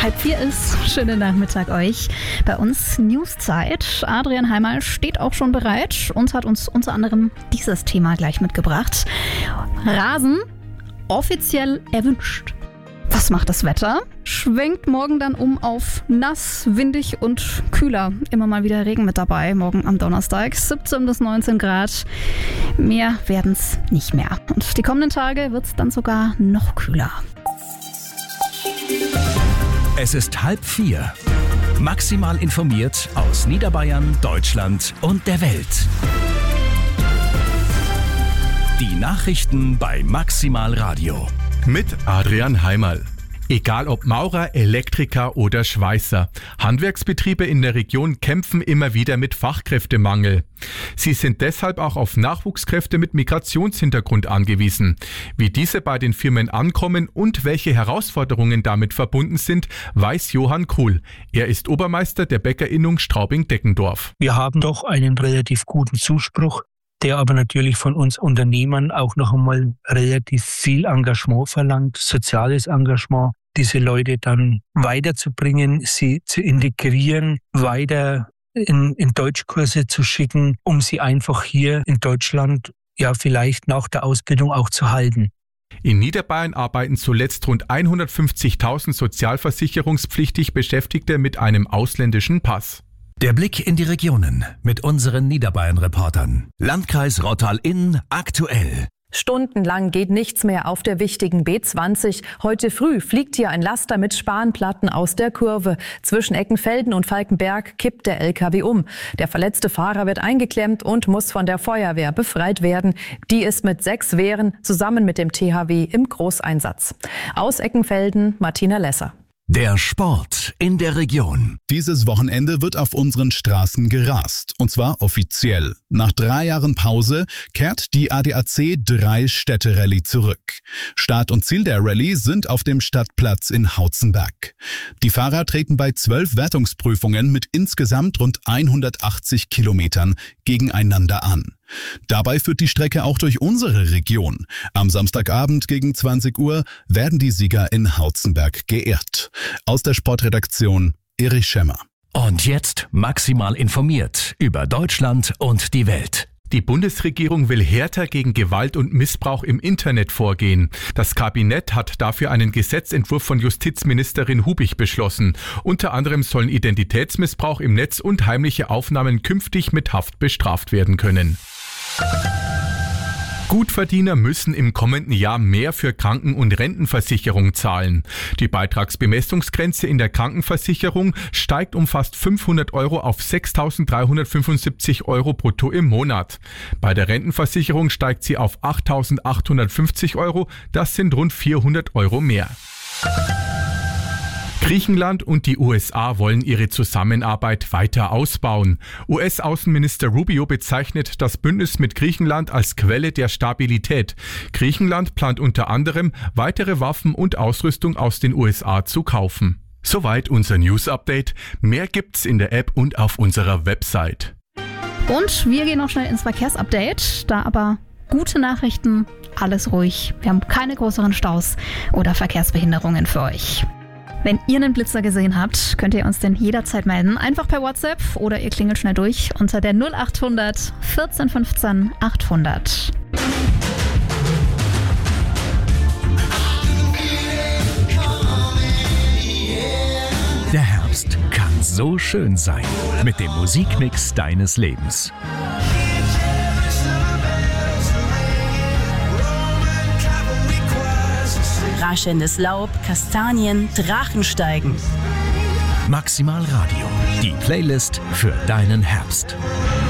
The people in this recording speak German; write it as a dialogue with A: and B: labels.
A: 3:30 ist. Schönen Nachmittag euch. Bei uns Newszeit. Adrian Heimal steht auch schon bereit und hat uns unter anderem dieses Thema gleich mitgebracht. Rasen offiziell erwünscht. Was macht das Wetter? Schwenkt morgen dann um auf nass, windig und kühler. Immer mal wieder Regen mit dabei, morgen am Donnerstag. 17 bis 19 Grad. Mehr werden es nicht mehr. Und die kommenden Tage wird es dann sogar noch kühler.
B: Es ist 3:30. Maximal informiert aus Niederbayern, Deutschland und der Welt. Die Nachrichten bei Maximal Radio.
C: Mit Adrian Heimal. Egal ob Maurer, Elektriker oder Schweißer, Handwerksbetriebe in der Region kämpfen immer wieder mit Fachkräftemangel. Sie sind deshalb auch auf Nachwuchskräfte mit Migrationshintergrund angewiesen. Wie diese bei den Firmen ankommen und welche Herausforderungen damit verbunden sind, weiß Johann Kuhl. Er ist Obermeister der Bäckerinnung Straubing-Deckendorf.
D: Wir haben doch einen relativ guten Zuspruch, der aber natürlich von uns Unternehmern auch noch einmal relativ viel Engagement verlangt, soziales Engagement, diese Leute dann weiterzubringen, sie zu integrieren, weiter in Deutschkurse zu schicken, um sie einfach hier in Deutschland ja vielleicht nach der Ausbildung auch zu halten.
C: In Niederbayern arbeiten zuletzt rund 150.000 sozialversicherungspflichtig Beschäftigte mit einem ausländischen Pass.
B: Der Blick in die Regionen mit unseren Niederbayern-Reportern. Landkreis Rottal-Inn aktuell.
E: Stundenlang geht nichts mehr auf der wichtigen B20. Heute früh fliegt hier ein Laster mit Spanplatten aus der Kurve. Zwischen Eckenfelden und Falkenberg kippt der LKW um. Der verletzte Fahrer wird eingeklemmt und muss von der Feuerwehr befreit werden. Die ist mit 6 Wehren zusammen mit dem THW im Großeinsatz. Aus Eckenfelden Martina Lesser.
B: Der Sport in der Region.
F: Dieses Wochenende wird auf unseren Straßen gerast. Und zwar offiziell. Nach 3 Jahren Pause kehrt die ADAC 3-Städte-Rallye zurück. Start und Ziel der Rallye sind auf dem Stadtplatz in Hautzenberg. Die Fahrer treten bei 12 Wertungsprüfungen mit insgesamt rund 180 Kilometern gegeneinander an. Dabei führt die Strecke auch durch unsere Region. Am Samstagabend gegen 20 Uhr werden die Sieger in Hautzenberg geehrt. Aus der Sportredaktion Erich Schemmer.
B: Und jetzt maximal informiert über Deutschland und die Welt.
C: Die Bundesregierung will härter gegen Gewalt und Missbrauch im Internet vorgehen. Das Kabinett hat dafür einen Gesetzentwurf von Justizministerin Hubich beschlossen. Unter anderem sollen Identitätsmissbrauch im Netz und heimliche Aufnahmen künftig mit Haft bestraft werden können. Gutverdiener müssen im kommenden Jahr mehr für Kranken- und Rentenversicherung zahlen. Die Beitragsbemessungsgrenze in der Krankenversicherung steigt um fast 500 € auf 6.375 € brutto im Monat. Bei der Rentenversicherung steigt sie auf 8.850 €, das sind rund 400 € mehr. Griechenland und die USA wollen ihre Zusammenarbeit weiter ausbauen. US-Außenminister Rubio bezeichnet das Bündnis mit Griechenland als Quelle der Stabilität. Griechenland plant unter anderem, weitere Waffen und Ausrüstung aus den USA zu kaufen. Soweit unser News-Update. Mehr gibt's in der App und auf unserer Website.
A: Und wir gehen noch schnell ins Verkehrsupdate. Da aber gute Nachrichten, alles ruhig. Wir haben keine größeren Staus oder Verkehrsbehinderungen für euch. Wenn ihr einen Blitzer gesehen habt, könnt ihr uns den jederzeit melden. Einfach per WhatsApp oder ihr klingelt schnell durch unter der 0800 14 15 800.
B: Der Herbst kann so schön sein mit dem Musikmix deines Lebens.
G: Raschelndes Laub, Kastanien, Drachensteigen.
B: Maximal Radio, die Playlist für deinen Herbst.